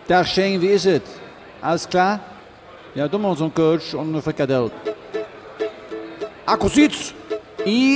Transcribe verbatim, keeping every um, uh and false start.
Dag Shane, wie ist es? Alles klar? Ja, doe maar zo'n coach und eine Frikadelle. Akkusietz!